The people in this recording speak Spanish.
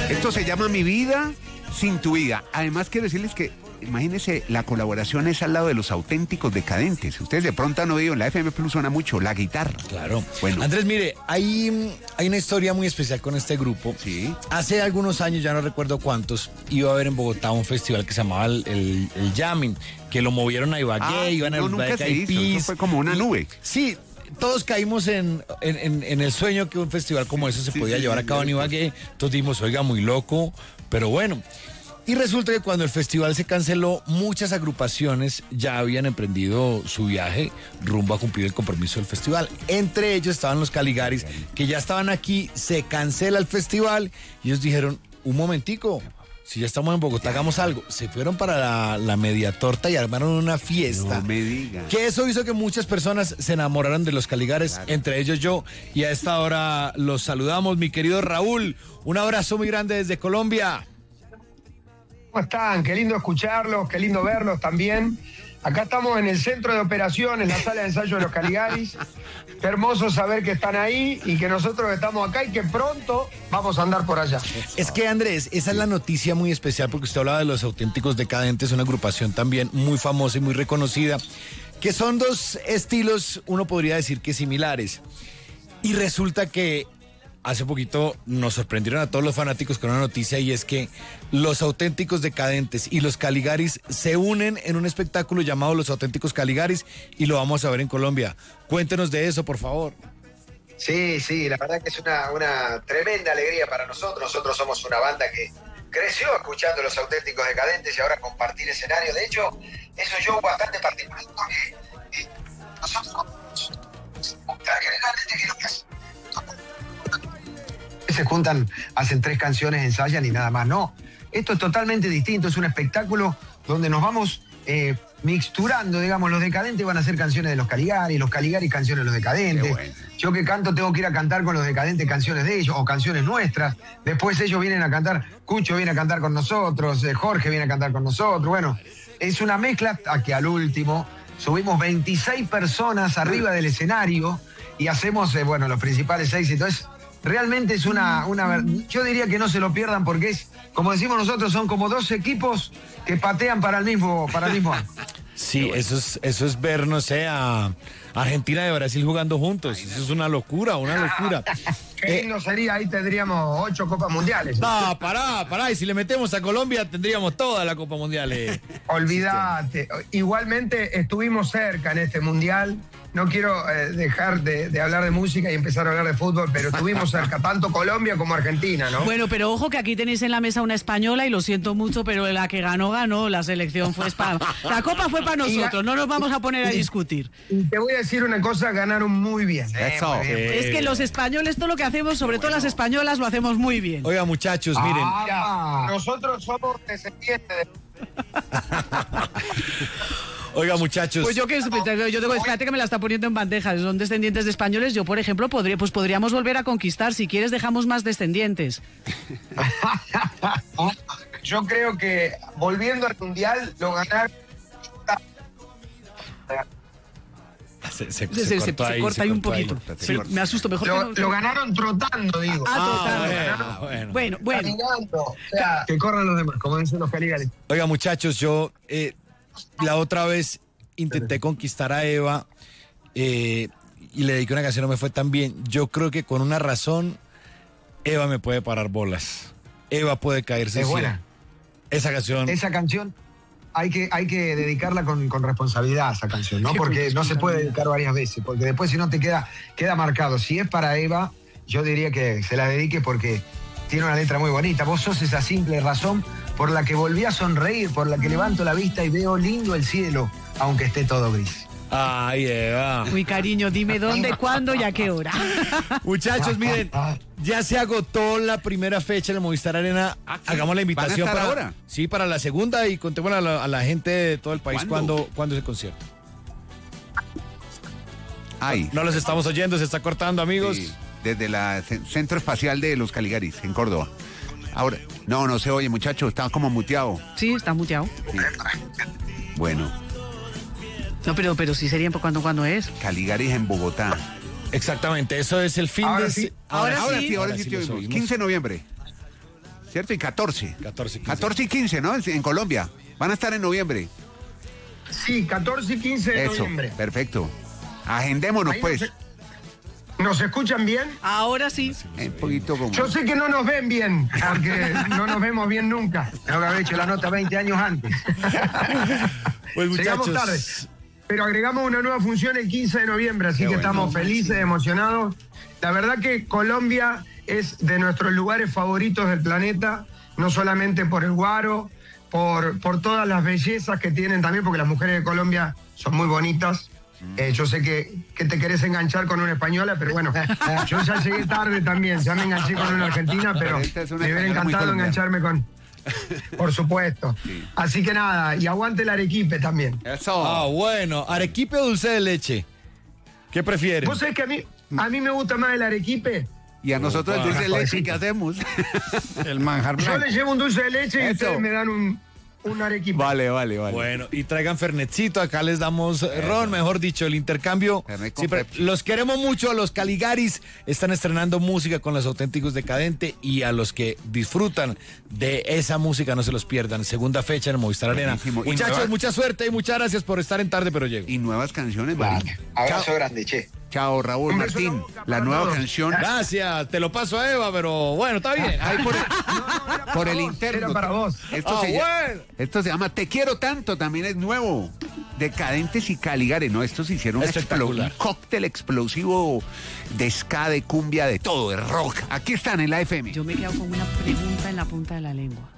Esto se llama Mi Vida Sin Tu Vida. Además, quiero decirles que, imagínense, la colaboración es al lado de Los Auténticos Decadentes. Ustedes de pronto han oído, en la FM Plus suena mucho la guitarra. Claro. Bueno. Andrés, mire, hay una historia muy especial con este grupo. Sí. Hace algunos años, ya no recuerdo cuántos, iba a haber en Bogotá un festival que se llamaba el Jamming, que lo movieron a Ibagué, iban a nunca se hizo, eso fue como una nube. Sí. Todos caímos en el sueño que un festival como eso se podía llevar a cabo en Ibagué. Entonces dijimos, oiga, muy loco, pero bueno. Y resulta que cuando el festival se canceló, muchas agrupaciones ya habían emprendido su viaje rumbo a cumplir el compromiso del festival. Entre ellos estaban los Caligaris, que ya estaban aquí, se cancela el festival y ellos dijeron, un momentico, si ya estamos en Bogotá, hagamos algo. Se fueron para la media torta y armaron una fiesta. No me digan. Que eso hizo que muchas personas se enamoraran de los Caligares, claro. Entre ellos yo. Y a esta hora los saludamos, mi querido Raúl. Un abrazo muy grande desde Colombia. ¿Cómo están? Qué lindo escucharlos, qué lindo verlos también. Acá estamos en el centro de operaciones, la sala de ensayo de los Caligaris. Qué hermoso saber que están ahí y que nosotros estamos acá y que pronto vamos a andar por allá. Es que, Andrés, esa es la noticia muy especial porque usted hablaba de Los Auténticos Decadentes, una agrupación también muy famosa y muy reconocida, que son dos estilos, uno podría decir que similares. Y resulta que hace poquito nos sorprendieron a todos los fanáticos con una noticia, y es que Los Auténticos Decadentes y los Caligaris se unen en un espectáculo llamado Los Auténticos Caligaris y lo vamos a ver en Colombia. Cuéntenos de eso, por favor. Sí, la verdad que es una tremenda alegría para nosotros. Nosotros somos una banda que creció escuchando Los Auténticos Decadentes y ahora compartir escenario. De hecho, es un show bastante particular porque nosotros se juntan, hacen 3 canciones, ensayan y nada más. No, esto es totalmente distinto, es un espectáculo donde nos vamos mixturando, digamos. Los Decadentes van a hacer canciones de los Caligaris canciones de los Decadentes. Bueno. Yo que canto tengo que ir a cantar con los Decadentes canciones de ellos o canciones nuestras. Después ellos vienen a cantar, Cucho viene a cantar con nosotros, Jorge viene a cantar con nosotros. Bueno, es una mezcla a que al último subimos 26 personas arriba del escenario y hacemos, los principales éxitos. Realmente es yo diría que no se lo pierdan porque es, como decimos nosotros, son como 2 equipos que patean para el mismo arco. Sí, eso es ver, no sé, a Argentina y Brasil jugando juntos. Eso es una locura. Qué lindo sería, ahí tendríamos 8 Copas Mundiales. No, pará, y si le metemos a Colombia tendríamos toda la Copa Mundial. Olvídate, igualmente estuvimos cerca en este Mundial. No quiero dejar de hablar de música y empezar a hablar de fútbol, pero estuvimos cerca, tanto Colombia como Argentina, ¿no? Bueno, pero ojo que aquí tenéis en la mesa una española y lo siento mucho, pero la que ganó, la selección fue España. La Copa fue para nosotros, no nos vamos a poner a discutir. Y te voy a decir una cosa, ganaron muy bien. Muy bien. Es que los españoles, todo lo que hacemos, sobre todo las españolas, lo hacemos muy bien. Oiga, muchachos, miren. Nosotros somos descendientes de... Oiga, muchachos. Pues yo tengo, espérate que me la está poniendo en bandeja. Son descendientes de españoles. Yo, por ejemplo, podríamos volver a conquistar. Si quieres, dejamos más descendientes. Yo creo que volviendo al Mundial, lo ganaron. Se corta ahí un poquito. Me asusto, mejor lo ganaron trotando, digo. Trotando. Bueno. Caminando, o sea, que corran los demás, como dicen los Caligaris. Oiga, muchachos, yo la otra vez intenté conquistar a Eva y le dediqué una canción, no me fue tan bien. Yo creo que con una razón Eva me puede parar bolas. Eva puede caerse. Es buena. Esa canción hay que dedicarla con responsabilidad a esa canción, ¿no? Porque no se puede dedicar varias veces, porque después si no te queda marcado. Si es para Eva, yo diría que se la dedique porque tiene una letra muy bonita. Vos sos esa simple razón por la que volví a sonreír, por la que levanto la vista y veo lindo el cielo, aunque esté todo gris. Ay, Eva. Uy, cariño, dime dónde, cuándo y a qué hora. Muchachos, miren, ya se agotó la primera fecha en el Movistar Arena. Hagamos la invitación para ahora. Sí, para la segunda y contemos a la gente de todo el país cuándo es el concierto. No los estamos oyendo, se está cortando, amigos. Sí, desde el Centro Espacial de los Caligaris, en Córdoba. Ahora, no se oye, muchachos, está como muteado. Sí, está muteado. Sí. Bueno. No, pero sí sería ¿cuándo es? Caligaris en Bogotá. Exactamente, eso es el fin ahora de... Sí. Ahora sí, 15 de noviembre. ¿cierto? Y 14. 14 y 15. 14 y 15, ¿no? En Colombia. Van a estar en noviembre. Sí, 14 y 15 de Eso, noviembre. perfecto. Agendémonos, Ahí pues. ¿Nos escuchan bien? Ahora sí. Un poquito como... Yo sé que no nos ven bien, porque no nos vemos bien nunca. Tengo que haber hecho la nota 20 años antes. Pues Llegamos tarde. muchachos, Pero agregamos una nueva función el 15 de noviembre, así Qué que bueno. estamos felices, emocionados. La verdad que Colombia es de nuestros lugares favoritos del planeta, no solamente por el guaro, por todas las bellezas que tienen también, porque las mujeres de Colombia son muy bonitas. Yo sé que te querés enganchar con una española, pero bueno, yo ya llegué tarde también, ya me enganché con una argentina, pero Esta es una me hubiera española muy encantado colombiana. engancharme con... Por supuesto. Así que nada, y aguante el Arequipe también. Eso. bueno, arequipe o dulce de leche. ¿Qué prefieren? ¿Vos sabés que a mí me gusta más el Arequipe? Y a nosotros el dulce de leche, Joder. ¿qué hacemos? El manjar Yo les llevo un dulce de leche y Eso. ustedes me dan un Arequipe. Vale. Bueno, y traigan Fernetcito, acá les damos ron, mejor dicho, el intercambio. Fernet con Siempre, Pepsi. los queremos mucho, a los Caligaris están estrenando música con los auténticos Decadente y a los que disfrutan de esa música no se los pierdan. Segunda fecha en el Movistar Arena. Buenísimo. Y Muchachos, nuevas- mucha suerte y muchas gracias por estar en Tarde Pero Llego. Y nuevas canciones, Vale. Marín. Abrazo grande, che. Chao, Raúl Un beso en la Martín. boca La para nueva todos. canción. Gracias, te lo paso a Eva, pero bueno, está bien. Ahí por el vos, interno. era para vos. Esto, Ah, se llama, bueno. esto se llama Te Quiero Tanto, también es nuevo. Decadentes y Caligares, ¿no? Estos hicieron un Espectacular. cóctel explosivo de ska, de cumbia, de todo, de rock. Aquí están en la FM. Yo me quedo con una pregunta en la punta de la lengua.